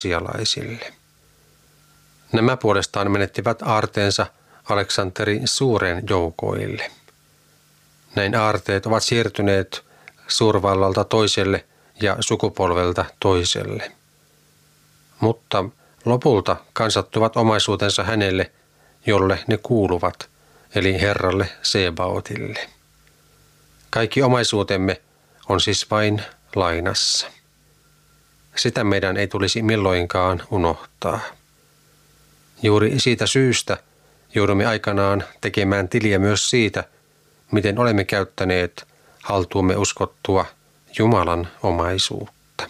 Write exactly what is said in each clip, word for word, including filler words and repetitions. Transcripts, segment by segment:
persialaisille. Nämä puolestaan menettivät aarteensa Aleksanterin suuren joukoille. Näin aarteet ovat siirtyneet suurvallalta toiselle ja sukupolvelta toiselle. Mutta lopulta kansattuvat omaisuutensa hänelle, jolle ne kuuluvat, eli Herralle Sebaotille. Kaikki omaisuutemme on siis vain lainassa. Sitä meidän ei tulisi milloinkaan unohtaa. Juuri siitä syystä joudumme aikanaan tekemään tiliä myös siitä, miten olemme käyttäneet haltuumme uskottua Jumalan omaisuutta.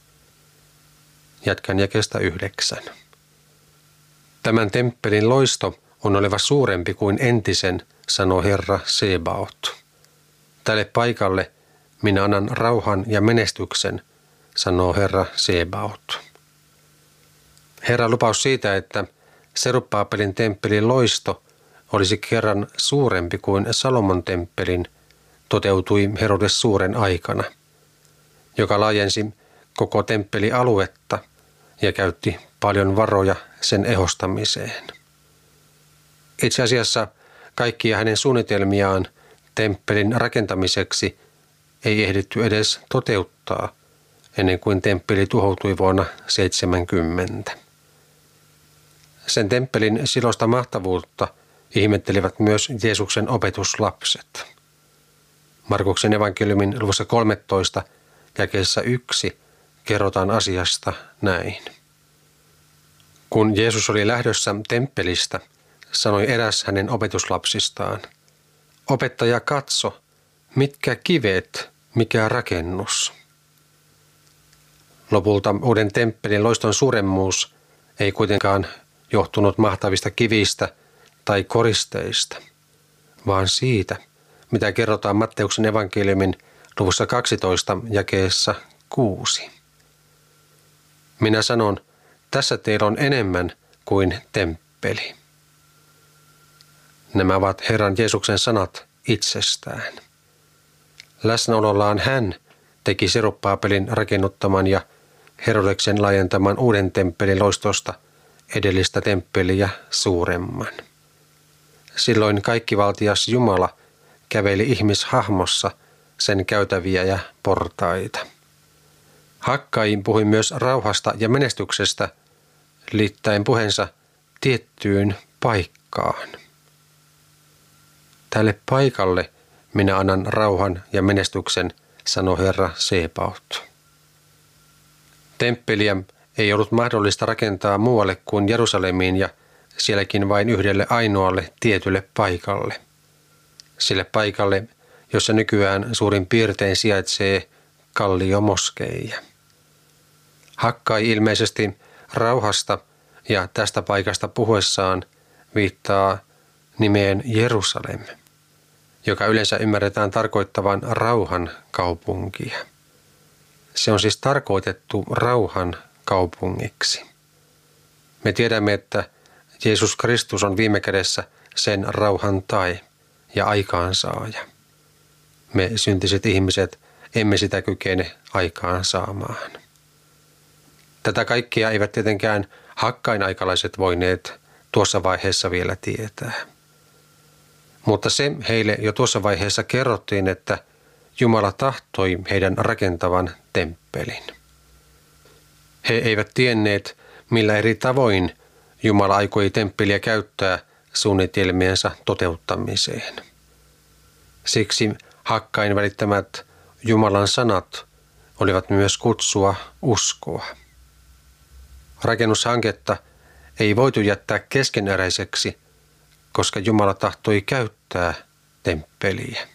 Jatkan jakeesta yhdeksän. Tämän temppelin loisto on oleva suurempi kuin entisen, sanoo Herra Sebaot. Tälle paikalle minä annan rauhan ja menestyksen, sanoo Herra Sebaot. Herran lupaus siitä, että Serubbaabelin temppelin loisto olisi kerran suurempi kuin Salomon temppelin, toteutui Herodes suuren aikana, joka laajensi koko temppelialuetta ja käytti paljon varoja sen ehostamiseen. Itse asiassa kaikkia hänen suunnitelmiaan temppelin rakentamiseksi ei ehditty edes toteuttaa ennen kuin temppeli tuhoutui vuonna seitsemänkymmentä. Sen temppelin silosta mahtavuutta ihmettelivät myös Jeesuksen opetuslapset. Markuksen evankeliumin luvussa kolmetoista jakeessa yksi kerrotaan asiasta näin. Kun Jeesus oli lähdössä temppelistä, sanoi eräs hänen opetuslapsistaan, opettaja, katso, mitkä kivet, mikä rakennus. Lopulta uuden temppelin loiston suuremmuus ei kuitenkaan johtunut mahtavista kivistä tai koristeista, vaan siitä, mitä kerrotaan Matteuksen evankeliumin luvussa kaksitoista jakeessa kuusi. Minä sanon, tässä teillä on enemmän kuin temppeli. Nämä ovat Herran Jeesuksen sanat itsestään. Läsnäolollaan hän teki Serubbaabelin rakennuttaman ja Herodeksen laajentaman uuden temppelin loistosta edellistä temppeliä suuremman. Silloin kaikkivaltias Jumala käveli ihmishahmossa sen käytäviä ja portaita. Hakkai puhui myös rauhasta ja menestyksestä liittäen puheensa tiettyyn paikkaan. Tälle paikalle minä annan rauhan ja menestyksen, sanoi Herra Sebaot. Temppeliä ei ollut mahdollista rakentaa muualle kuin Jerusalemiin ja sielläkin vain yhdelle ainoalle tietylle paikalle. Sille paikalle, jossa nykyään suurin piirtein sijaitsee kalliomoskeija. Hakkai ilmeisesti rauhasta ja tästä paikasta puhuessaan viittaa nimeen Jerusalem, joka yleensä ymmärretään tarkoittavan rauhan kaupunkia. Se on siis tarkoitettu rauhan kaupungiksi. Me tiedämme, että Jeesus Kristus on viime kädessä sen rauhan tae ja aikaansaaja. Me syntiset ihmiset emme sitä kykene aikaan saamaan. Tätä kaikkea eivät tietenkään Hakkain aikalaiset voineet tuossa vaiheessa vielä tietää. Mutta se heille jo tuossa vaiheessa kerrottiin, että Jumala tahtoi heidän rakentavan temppelin. He eivät tienneet, millä eri tavoin Jumala aikoi temppeliä käyttää suunnitelmiensa toteuttamiseen. Siksi Hakkain välittämät Jumalan sanat olivat myös kutsua uskoa. Rakennushanketta ei voitu jättää keskeneräiseksi, koska Jumala tahtoi käyttää temppeliä.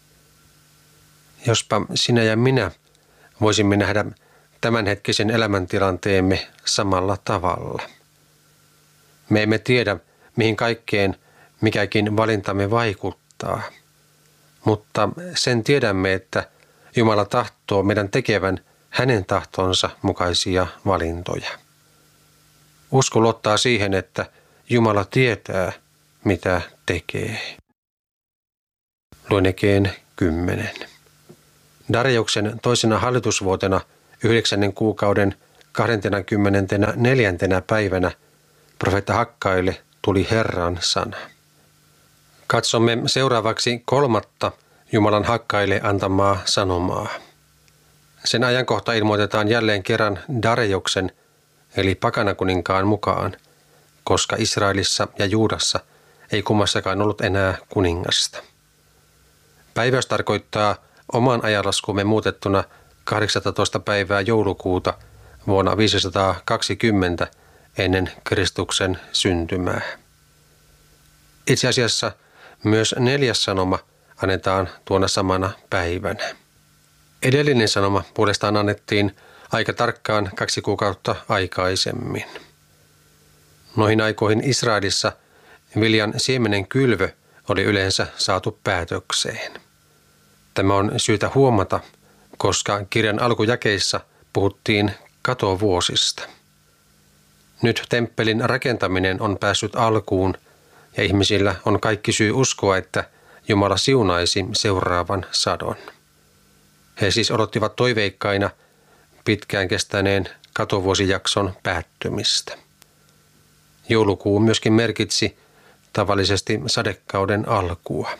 Jospa sinä ja minä voisimme nähdä tämänhetkisen elämäntilanteemme samalla tavalla. Me emme tiedä, mihin kaikkeen mikäkin valintamme vaikuttaa, mutta sen tiedämme, että Jumala tahtoo meidän tekevän hänen tahtonsa mukaisia valintoja. Usko luottaa siihen, että Jumala tietää, mitä tekee. Luenekeen kymmenen. Dariuksen toisena hallitusvuotena yhdeksännen kuukauden kaksikymmentäneljä päivänä profeetta Hakkaille tuli Herran sana. Katsomme seuraavaksi kolmatta Jumalan Hakkaille antamaa sanomaa. Sen ajankohta ilmoitetaan jälleen kerran Darejuksen eli pakanakuninkaan mukaan, koska Israelissa ja Juudassa ei kummassakaan ollut enää kuningasta. Päiväys tarkoittaa oman ajanlaskumme muutettuna kahdeksastoista päivää joulukuuta vuonna viisisataakaksikymmentä ennen Kristuksen syntymää. Itse asiassa myös neljäs sanoma annetaan tuona samana päivänä. Edellinen sanoma puolestaan annettiin aika tarkkaan kaksi kuukautta aikaisemmin. Noihin aikoihin Israelissa viljan siemenen kylvö oli yleensä saatu päätökseen. Tämä on syytä huomata, koska kirjan alkujakeissa puhuttiin katovuosista. Nyt temppelin rakentaminen on päässyt alkuun ja ihmisillä on kaikki syy uskoa, että Jumala siunaisi seuraavan sadon. He siis odottivat toiveikkaina pitkään kestäneen katovuosijakson päättymistä. Joulukuu myöskin merkitsi tavallisesti sadekauden alkua.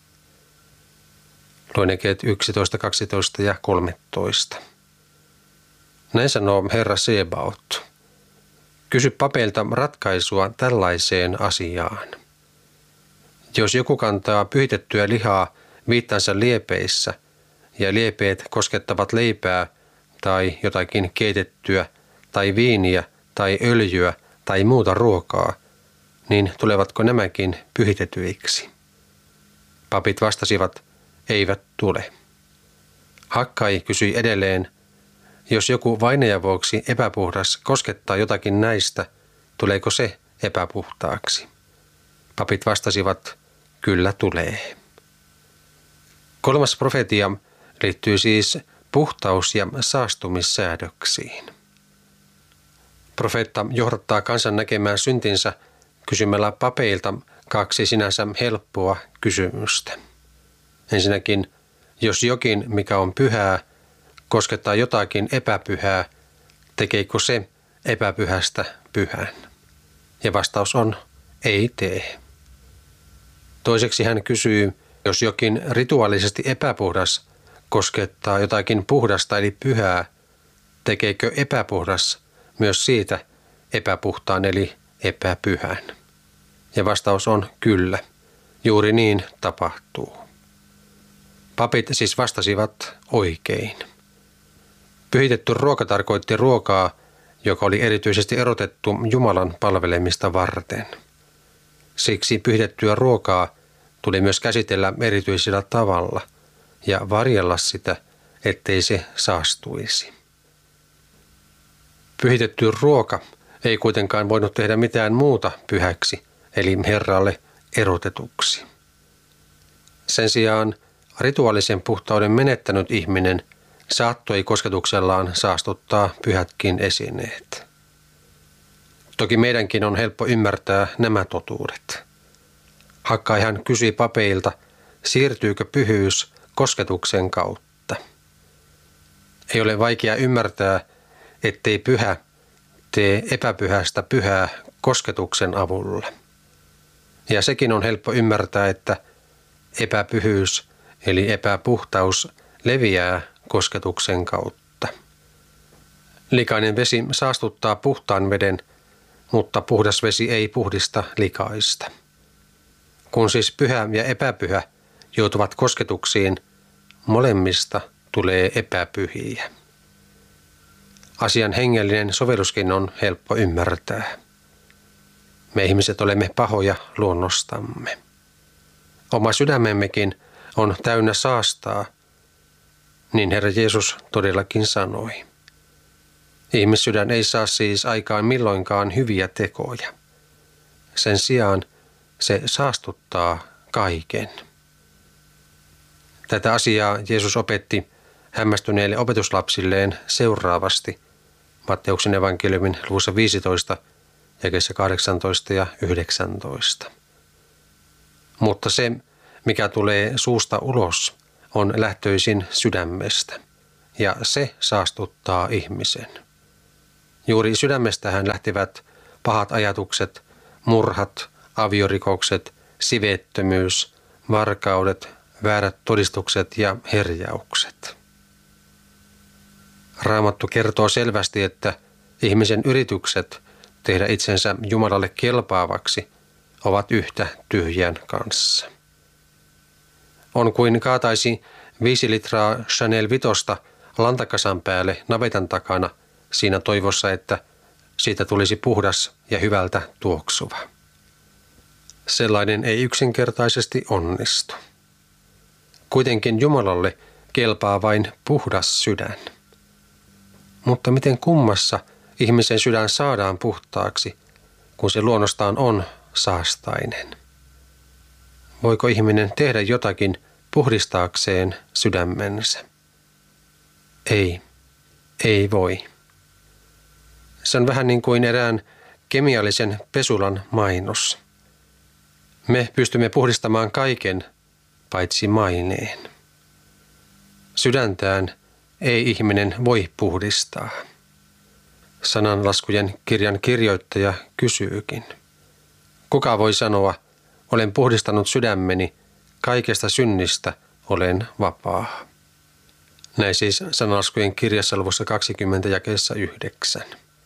Luen jakeet yksitoista, kaksitoista ja kolmetoista. Näin sanoo Herra Sebaot. Kysy papeilta ratkaisua tällaiseen asiaan. Jos joku kantaa pyhitettyä lihaa viittansa liepeissä ja liepeet koskettavat leipää tai jotakin keitettyä tai viiniä tai öljyä tai muuta ruokaa, niin tulevatko nämäkin pyhitetyiksi? Papit vastasivat, eivät tule. Hakkai kysyi edelleen, jos joku vainajan vuoksi epäpuhdas koskettaa jotakin näistä, tuleeko se epäpuhtaaksi? Papit vastasivat, kyllä tulee. Kolmas profetia liittyy siis puhtaus- ja saastumissäädöksiin. Profeetta johdattaa kansan näkemään syntinsä kysymällä papeilta kaksi sinänsä helppoa kysymystä. Ensinnäkin, jos jokin, mikä on pyhää, koskettaa jotakin epäpyhää, tekeekö se epäpyhästä pyhän? Ja vastaus on, ei tee. Toiseksi hän kysyy, jos jokin rituaalisesti epäpuhdas koskettaa jotakin puhdasta eli pyhää, tekeekö epäpuhdas myös siitä epäpuhtaan eli epäpyhän? Ja vastaus on kyllä, juuri niin tapahtuu. Papit siis vastasivat oikein. Pyhitetty ruoka tarkoitti ruokaa, joka oli erityisesti erotettu Jumalan palvelemista varten. Siksi pyhitettyä ruokaa tuli myös käsitellä erityisellä tavalla ja varjella sitä, ettei se saastuisi. Pyhitetty ruoka ei kuitenkaan voinut tehdä mitään muuta pyhäksi, eli Herralle erotetuksi. Sen sijaan rituaalisen puhtauden menettänyt ihminen saattoi kosketuksellaan saastuttaa pyhätkin esineet. Toki meidänkin on helppo ymmärtää nämä totuudet. Hakkai hän kysyi papeilta, siirtyykö pyhyys kosketuksen kautta. Ei ole vaikea ymmärtää, ettei pyhä tee epäpyhästä pyhää kosketuksen avulla. Ja sekin on helppo ymmärtää, että epäpyhyys eli epäpuhtaus leviää kosketuksen kautta. Likainen vesi saastuttaa puhtaan veden, mutta puhdas vesi ei puhdista likaista. Kun siis pyhä ja epäpyhä joutuvat kosketuksiin, molemmista tulee epäpyhiä. Asian hengellinen sovelluskin on helppo ymmärtää. Me ihmiset olemme pahoja luonnostamme. Oma sydämemmekin on täynnä saastaa, niin Herra Jeesus todellakin sanoi. Ihmissydän ei saa siis aikaan milloinkaan hyviä tekoja. Sen sijaan se saastuttaa kaiken. Tätä asiaa Jeesus opetti hämmästyneille opetuslapsilleen seuraavasti Matteuksen evankeliumin luvussa viisitoista, jakeissa kahdeksantoista ja yhdeksäntoista. Mutta se, mikä tulee suusta ulos, on lähtöisin sydämestä, ja se saastuttaa ihmisen. Juuri sydämestähän lähtivät pahat ajatukset, murhat, aviorikokset, siveettömyys, varkaudet, väärät todistukset ja herjaukset. Raamattu kertoo selvästi, että ihmisen yritykset tehdä itsensä Jumalalle kelpaavaksi ovat yhtä tyhjän kanssa. On kuin kaataisi viisi litraa Chanel vitosta lantakasan päälle navetan takana siinä toivossa, että siitä tulisi puhdas ja hyvältä tuoksuva. Sellainen ei yksinkertaisesti onnistu. Kuitenkin Jumalalle kelpaa vain puhdas sydän. Mutta miten kummassa ihmisen sydän saadaan puhtaaksi, kun se luonnostaan on saastainen? Voiko ihminen tehdä jotakin puhdistaakseen sydämensä? Ei, ei voi. Se on vähän niin kuin erään kemiallisen pesulan mainos. Me pystymme puhdistamaan kaiken, paitsi maineen. Sydäntään ei ihminen voi puhdistaa. Sananlaskujen kirjan kirjoittaja kysyykin. Kuka voi sanoa, olen puhdistanut sydämeni, kaikesta synnistä olen vapaa. Näin siis sananlaskujen kirjassa luvussa kaksikymmentä jakeessa yhdeksän.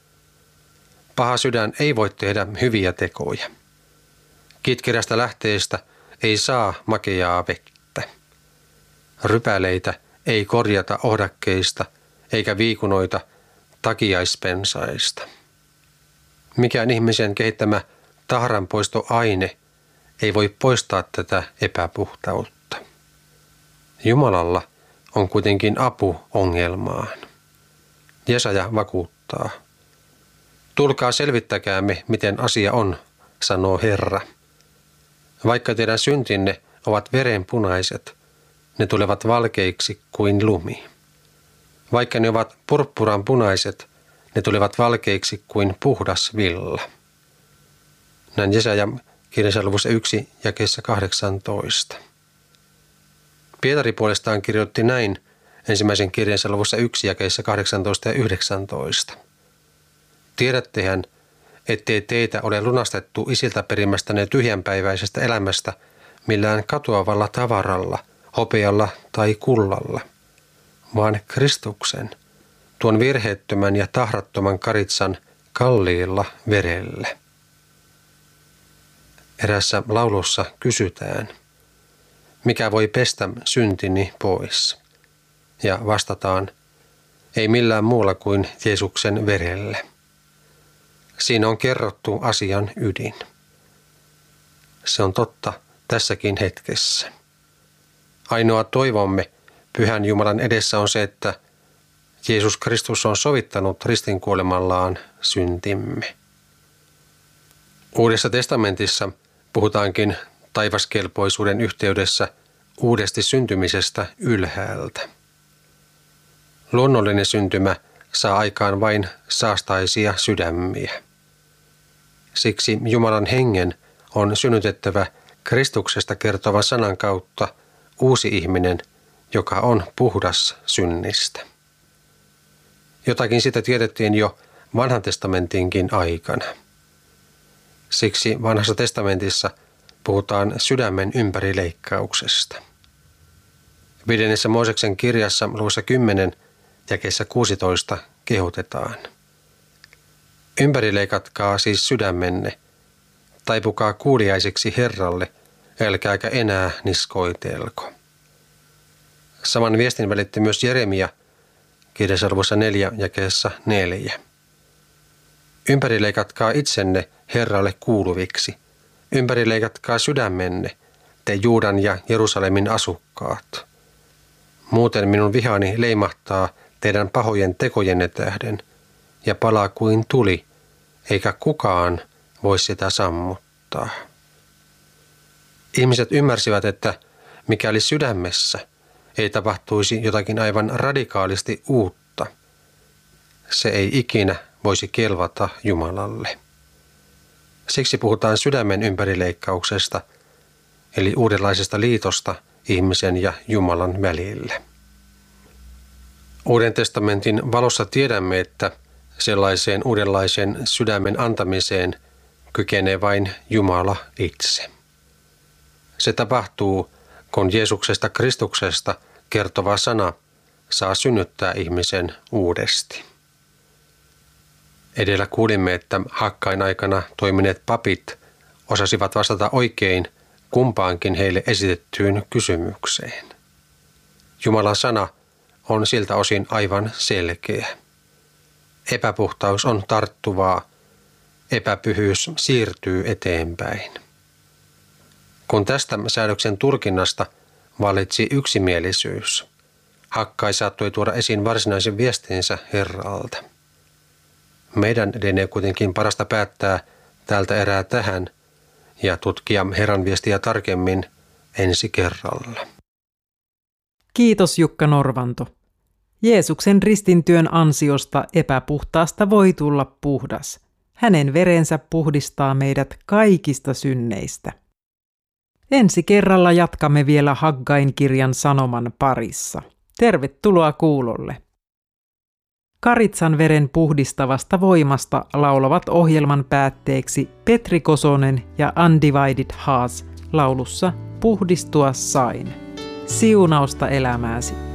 Paha sydän ei voi tehdä hyviä tekoja. Kitkerästä lähteestä ei saa makeaa vettä. Rypäleitä ei korjata ohdakkeista eikä viikunoita takiaispensaista. Mikään ihmisen kehittämä tahranpoistoaine ei voi poistaa tätä epäpuhtautta. Jumalalla on kuitenkin apu ongelmaan. Jesaja vakuuttaa. Tulkaa selvittäkäämme, miten asia on, sanoo Herra. Vaikka teidän syntinne ovat verenpunaiset, ne tulevat valkeiksi kuin lumi. Vaikka ne ovat purppuran punaiset, ne tulevat valkeiksi kuin puhdas villa. Näin Jesaja kirjassa luvussa yksi jakeessa kahdeksantoista. Pietari puolestaan kirjoitti näin ensimmäisen kirjansa luvussa yksi jakeissa kahdeksantoista ja yhdeksäntoista. Tiedättehän, ettei teitä ole lunastettu isiltä perimästänne tyhjänpäiväisestä elämästä millään katoavalla tavaralla, hopealla tai kullalla, vaan Kristuksen, tuon virheettömän ja tahrattoman karitsan kalliilla verellä. Erässä laulussa kysytään, mikä voi pestä syntini pois? Ja vastataan, ei millään muulla kuin Jeesuksen verellä. Siinä on kerrottu asian ydin. Se on totta tässäkin hetkessä. Ainoa toivomme Pyhän Jumalan edessä on se, että Jeesus Kristus on sovittanut ristinkuolemallaan syntimme. Uudessa testamentissa puhutaankin taivaskelpoisuuden yhteydessä uudesti syntymisestä ylhäältä. Luonnollinen syntymä saa aikaan vain saastaisia sydämiä. Siksi Jumalan hengen on synnytettävä Kristuksesta kertovan sanan kautta uusi ihminen, joka on puhdas synnistä. Jotakin sitä tiedettiin jo vanhan testamentinkin aikana. Siksi vanhassa testamentissa puhutaan sydämen ympärileikkauksesta. Viidennessä Mooseksen kirjassa luvussa kymmenen jakeessa kuusitoista kehotetaan. Ympärileikatkaa siis sydämenne, taipukaa kuuliaisiksi Herralle, älkääkä enää niskoitelko. Saman viestin välitti myös Jeremia kirjassa luvussa neljä jakeessa neljä. Ympärileikatkaa itsenne Herralle kuuluviksi, ympärileikatkaa sydämenne, te Juudan ja Jerusalemin asukkaat. Muuten minun vihani leimahtaa teidän pahojen tekojenne tähden ja palaa kuin tuli, eikä kukaan voi sitä sammuttaa. Ihmiset ymmärsivät, että mikäli sydämessä ei tapahtuisi jotakin aivan radikaalisti uutta, se ei ikinä voisi kelvata Jumalalle. Siksi puhutaan sydämen ympärileikkauksesta, eli uudenlaisesta liitosta ihmisen ja Jumalan välillä. Uuden testamentin valossa tiedämme, että Sellaiseen uudenlaisen sydämen antamiseen kykenee vain Jumala itse. Se tapahtuu, kun Jeesuksesta Kristuksesta kertova sana saa synnyttää ihmisen uudesti. Edellä kuulimme, että Hakkain aikana toimineet papit osasivat vastata oikein kumpaankin heille esitettyyn kysymykseen. Jumalan sana on siltä osin aivan selkeä. Epäpuhtaus on tarttuvaa, epäpyhyys siirtyy eteenpäin. Kun tästä säädöksen tulkinnasta vallitsi yksimielisyys, Hakkai saattoi tuoda esiin varsinaisen viestinsä Herralta. Meidän lienee kuitenkin parasta päättää tältä erää tähän ja tutkia Herran viestiä tarkemmin ensi kerralla. Kiitos Jukka Norvanto. Jeesuksen ristintyön ansiosta epäpuhtaasta voi tulla puhdas. Hänen verensä puhdistaa meidät kaikista synneistä. Ensi kerralla jatkamme vielä Haggain kirjan sanoman parissa. Tervetuloa kuulolle. Karitsan veren puhdistavasta voimasta laulavat ohjelman päätteeksi Petri Kosonen ja Undivided Hearts laulussa Puhdistua sain. Siunausta elämääsi.